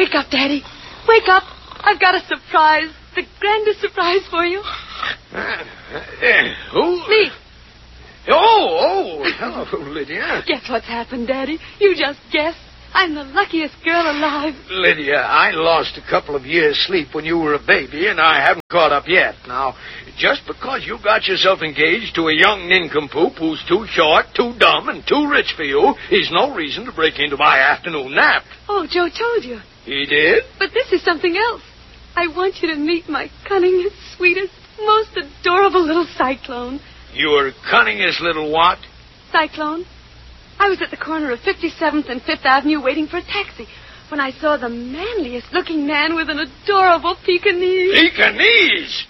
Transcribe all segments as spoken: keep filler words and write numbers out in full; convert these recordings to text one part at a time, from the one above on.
Wake up, Daddy. Wake up. I've got a surprise. The grandest surprise for you. Uh, uh, who? Me. Oh, oh, hello, Lydia. Guess what's happened, Daddy? You just guess. I'm the luckiest girl alive. Lydia, I lost a couple of years' sleep when you were a baby, and I haven't caught up yet. Now, just because you got yourself engaged to a young nincompoop who's too short, too dumb, and too rich for you is no reason to break into my afternoon nap. Oh, Joe told you. He did? But this is something else. I want you to meet my cunningest, sweetest, most adorable little Cyclone. Your cunningest little what? Cyclone. I was at the corner of fifty-seventh and fifth Avenue waiting for a taxi when I saw the manliest-looking man with an adorable Pekingese. Pekingese?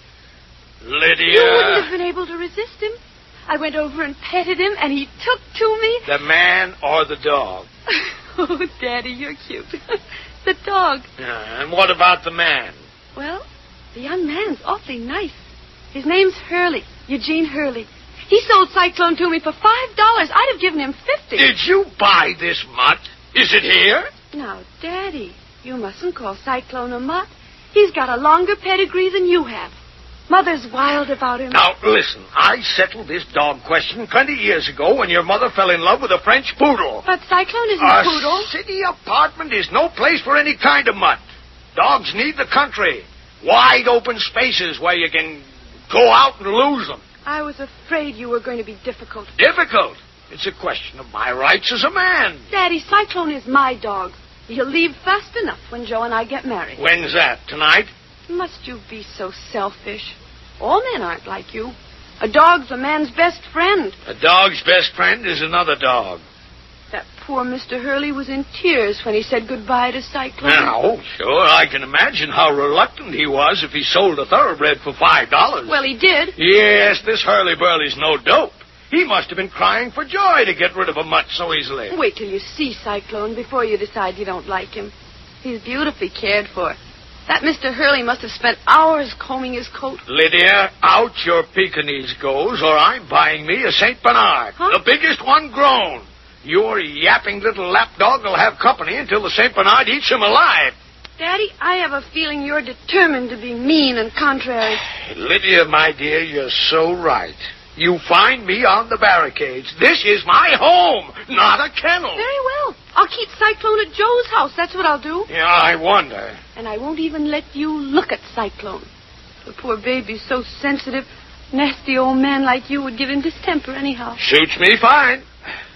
Lydia. You wouldn't have been able to resist him. I went over and petted him, and he took to me. The man or the dog? Oh, Daddy, you're cute. The dog. Uh, and what about the man? Well, the young man's awfully nice. His name's Hurley, Eugene Hurley. He sold Cyclone to me for five dollars. I'd have given him fifty. Did you buy this mutt? Is it here? Now, Daddy, you mustn't call Cyclone a mutt. He's got a longer pedigree than you have. Mother's wild about him. Now, listen, I settled this dog question twenty years ago when your mother fell in love with a French poodle. But Cyclone isn't a a poodle. A city apartment is no place for any kind of mutt. Dogs need the country. Wide open spaces where you can go out and lose them. I was afraid you were going to be difficult. Difficult? It's a question of my rights as a man. Daddy, Cyclone is my dog. He'll leave fast enough when Joe and I get married. When's that? Tonight? Must you be so selfish? All men aren't like you. A dog's a man's best friend. A dog's best friend is another dog. That poor Mister Hurley was in tears when he said goodbye to Cyclone. Now, sure, I can imagine how reluctant he was if he sold a thoroughbred for five dollars. Well, he did. Yes, this Hurley-Burley's no dope. He must have been crying for joy to get rid of a mutt so easily. Wait till you see Cyclone before you decide you don't like him. He's beautifully cared for. That Mister Hurley must have spent hours combing his coat. Lydia, out your Pekingese goes, or I'm buying me a Saint Bernard. Huh? The biggest one grown. Your yapping little lapdog will have company until the Saint Bernard eats him alive. Daddy, I have a feeling you're determined to be mean and contrary. Lydia, my dear, you're so right. You find me on the barricades. This is my home, not a kennel. Very well. I'll keep Cyclone at Joe's house. That's what I'll do. Yeah, I wonder. And I won't even let you look at Cyclone. The poor baby's so sensitive. Nasty old man like you would give him distemper anyhow. Suits me fine.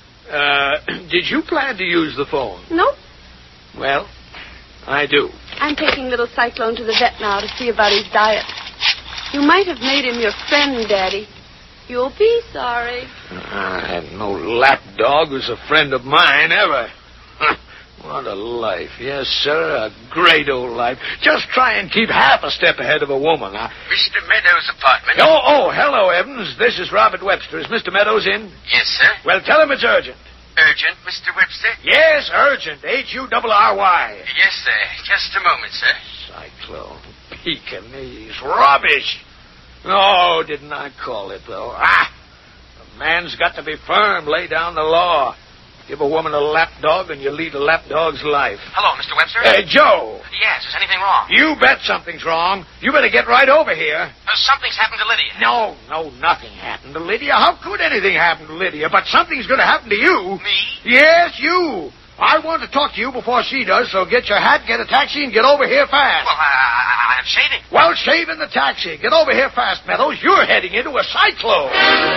Uh, did you plan to use the phone? Nope. Well, I do. I'm taking little Cyclone to the vet now to see about his diet. You might have made him your friend, Daddy. You'll be sorry. I had no lapdog who's a friend of mine ever. What a life. Yes, sir, a great old life. Just try and keep half a step ahead of a woman. I... Mister Meadows' apartment? Oh, oh, hello, Evans. This is Robert Webster. Is Mister Meadows in? Yes, sir. Well, tell him it's urgent. Urgent, Mister Webster? Yes, urgent. H U R R Y. Yes, sir. Just a moment, sir. Cyclone. Pekingese. Rubbish. Oh, didn't I call it, though? Ah! A man's got to be firm. Lay down the law. Give a woman a lapdog and you lead a lapdog's life. Hello, Mister Webster? Hey, Joe. Yes, is anything wrong? You bet something's wrong. You better get right over here. Uh, something's happened to Lydia. No, no, nothing happened to Lydia. How could anything happen to Lydia? But something's going to happen to you. Me? Yes, you. I want to talk to you before she does, so get your hat, get a taxi, and get over here fast. Well, I, I'm shaving. Well, shave in the taxi. Get over here fast, Meadows. You're heading into a cyclone.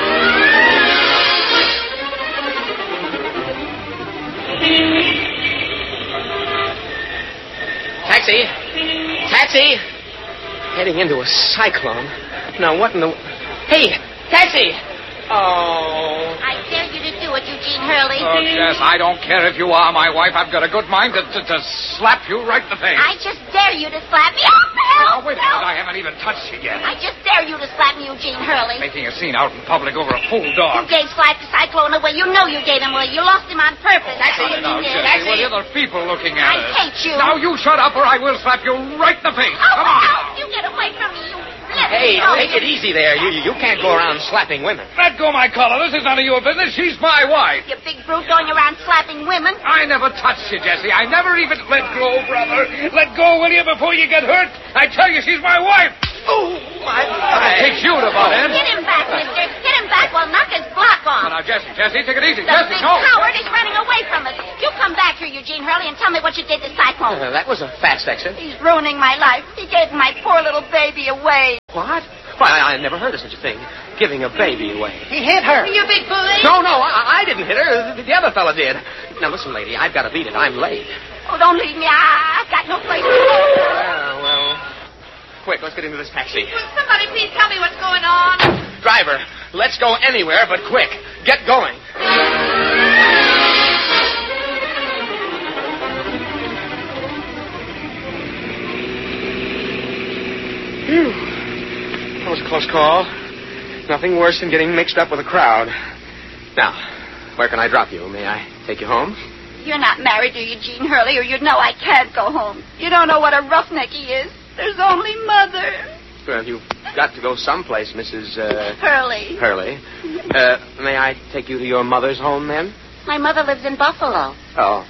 Taxi! Taxi! Heading into a cyclone. Now, what in the... Hey, taxi! Oh. I dare you to do it, Eugene Hurley. Oh, Jess, I don't care if you are my wife. I've got a good mind to, to, to slap you right in the face. I just dare you to slap me. Help, help, Oh, wait a minute. I haven't even touched you yet. I just dare you to slap me, Eugene Hurley. Making a scene out in public over a fool dog. You gave Slap to Cyclone away. You know you gave him away. You lost him on purpose. That's Shut what it you out, did. Jesse. Well, the other people looking at I us. hate you. Now you shut up or I will slap you right in the face. Oh, Come on. help. You get away from me, you little Hey, take it easy there. You, you you can't go around slapping women. Let go my collar. This is none of your business. She's my wife. You big brute going around slapping women. I never touched you, Jesse. I never even... Let go, brother. Let go, will you, before you get hurt? I tell you, she's my wife. Oh, my... It takes you to butt in. Hit him back, mister. Hit him back while knock his block off. Now, Jesse, Jesse, take it easy. The Jesse, big no. coward is running away from us. You come back here, Eugene Hurley, and tell me what you did to Cyclone. Uh, that was a fast exit. He's ruining my life. He gave my poor little baby away. What? Why, I, I never heard of such a thing. Giving a baby away. He hit her. You big bully. No, no, I, I didn't hit her. The, the other fella did. Now, listen, lady, I've got to beat it. I'm late. Oh, don't leave me. I, I've got no place to go. Uh, well, quick, let's get into this taxi. Will somebody please tell me what's going on? Driver, let's go anywhere but quick. Get going. Phew. That was a close call. Nothing worse than getting mixed up with a crowd. Now, where can I drop you? May I take you home? You're not married to Eugene Hurley, or you'd know I can't go home. You don't know what a roughneck he is. There's only Mother. Well, you've got to go someplace, Missus Uh, Hurley. Hurley. Uh, may I take you to your mother's home, then? My mother lives in Buffalo. Oh.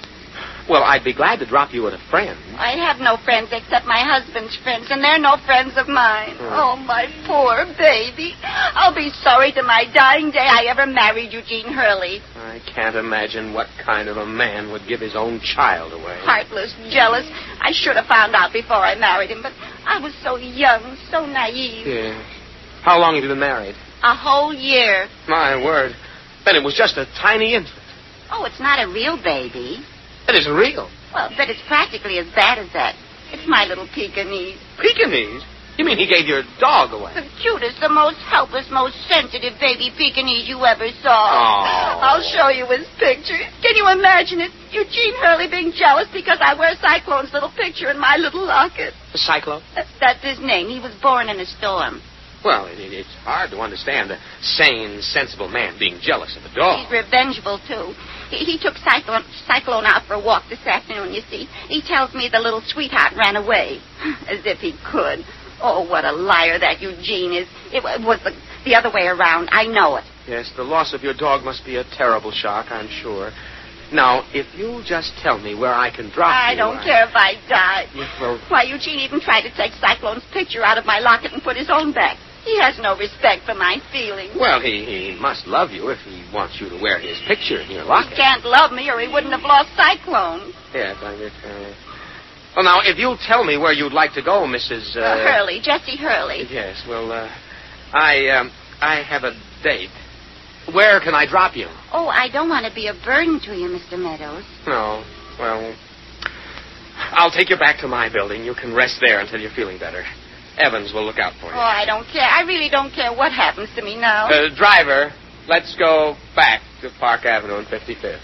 Well, I'd be glad to drop you at a friend. I have no friends except my husband's friends, and they're no friends of mine. Hmm. Oh, my poor baby. I'll be sorry to my dying day I ever married Eugene Hurley. I can't imagine what kind of a man would give his own child away. Heartless, jealous. I should have found out before I married him, but I was so young, so naive. Yeah. How long have you been married? A whole year. My word. Then it was just a tiny infant. Oh, it's not a real baby. It isn't real. Well, but it's practically as bad as that. It's my little Pekingese. Pekingese? You mean he gave your dog away? The cutest, the most helpless, most sensitive baby Pekingese you ever saw. Oh. I'll show you his picture. Can you imagine it? Eugene Hurley being jealous because I wear Cyclone's little picture in my little locket. The Cyclone? That's, that's his name. He was born in a storm. Well, it, it, it's hard to understand a sane, sensible man being jealous of a dog. He's revengeful, too. He, he took Cyclone, Cyclone out for a walk this afternoon, you see. He tells me the little sweetheart ran away. As if he could. Oh, what a liar that Eugene is. It was the, the other way around. I know it. Yes, the loss of your dog must be a terrible shock, I'm sure. Now, if you'll just tell me where I can drop I you... don't I... care if I die. Yes, well... Why, Eugene even tried to take Cyclone's picture out of my locket and put his own back. He has no respect for my feelings. Well, he, he must love you if he wants you to wear his picture in your locket. He can't love me or he wouldn't have lost Cyclone. Yes, I guess... Uh... Well, now, if you'll tell me where you'd like to go, Missus Uh... Uh, Hurley, Jesse Hurley. Yes, well, uh... I, um... I have a date. Where can I drop you? Oh, I don't want to be a burden to you, Mister Meadows. No. Well, I'll take you back to my building. You can rest there until you're feeling better. Evans will look out for you. Oh, I don't care. I really don't care what happens to me now. Uh, driver, let's go back to Park Avenue and fifty-fifth.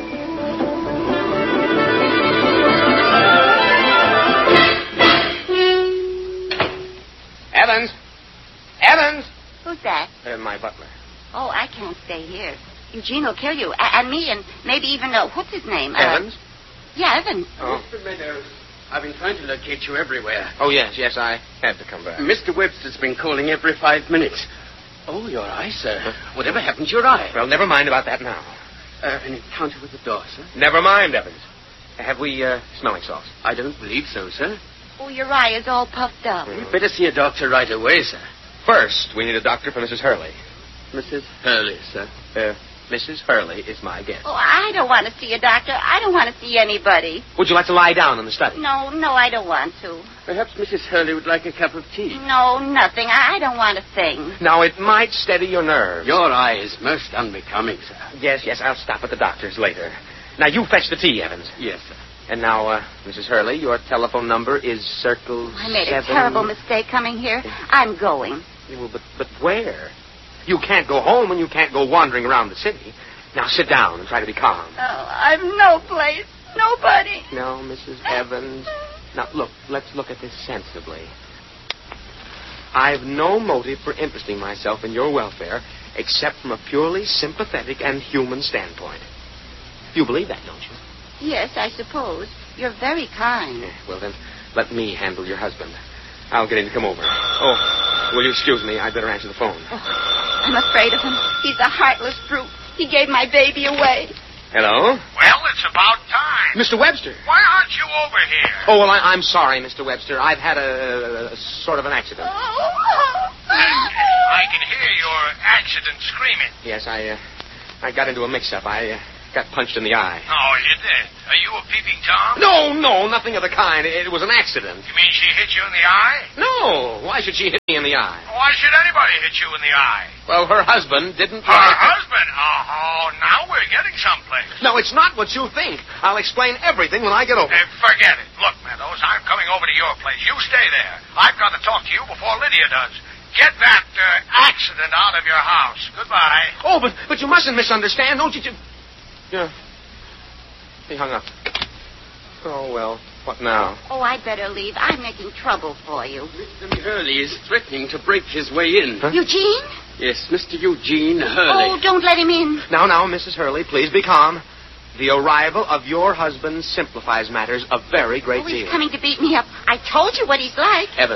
Evans! Evans! Who's that? Uh, my butler. Oh, I can't stay here. Eugene will kill you. A- and me, and maybe even, uh, what's his name? Evans? Uh, yeah, Evans. Oh. Mister Meadows, I've been trying to locate you everywhere. Oh, yes, yes, I had to come back. Mister Webster's been calling every five minutes. Oh, your eye, sir. Whatever happened to your eye? Well, never mind about that now. Uh, an encounter with the door, sir? Never mind, Evans. Have we, uh, smelling salts? I don't believe so, sir. Oh, your eye is all puffed up. You'd better see a doctor right away, sir. First, we need a doctor for Missus Hurley. Missus Hurley, sir. Uh, Missus Hurley is my guest. Oh, I don't want to see a doctor. I don't want to see anybody. Would you like to lie down in the study? No, no, I don't want to. Perhaps Missus Hurley would like a cup of tea. No, nothing. I I don't want a thing. Now, it might steady your nerves. Your eye is most unbecoming, sir. Yes, yes, I'll stop at the doctor's later. Now, you fetch the tea, Evans. Yes, sir. And now, uh, Missus Hurley, your telephone number is circle I made seven... a terrible mistake coming here. I'm going. Well, but, but where? You can't go home and you can't go wandering around the city. Now, sit down and try to be calm. Oh, I've no place. Nobody. No, Missus Evans. Now, look, let's look at this sensibly. I've no motive for interesting myself in your welfare except from a purely sympathetic and human standpoint. You believe that, don't you? Yes, I suppose. You're very kind. Yeah, well, then, let me handle your husband. I'll get him to come over. Oh, Will you excuse me? I'd better answer the phone. Oh, I'm afraid of him. He's a heartless brute. He gave my baby away. Hello? Well, it's about time. Mister Webster. Why aren't you over here? Oh, well, I, I'm sorry, Mister Webster. I've had a, a sort of an accident. I can hear your accident screaming. Yes, I, uh, I got into a mix-up. I uh, got punched in the eye. Oh, you did? Are you a peeping Tom? No, no, nothing of the kind. It, it was an accident. You mean she hit you in the eye? No, why should she hit me in the eye? Why should anybody hit you in the eye? Well, her husband didn't... Her husband? Oh, now we're getting someplace. No, it's not what you think. I'll explain everything when I get over. Uh, forget it. Look, Meadows, I'm coming over to your place. You stay there. I've got to talk to you before Lydia does. Get that uh, accident out of your house. Goodbye. Oh, but but you mustn't misunderstand. Don't you... Yeah. He hung up. Oh, well, what now? Oh, I'd better leave. I'm making trouble for you. Mister Hurley is threatening to break his way in. Huh? Eugene? Yes, Mister Eugene Hurley. Oh, don't let him in. Now, now, Missus Hurley, please be calm. The arrival of your husband simplifies matters a very great Oh, he's deal. coming to beat me up. I told you what he's like. Evan.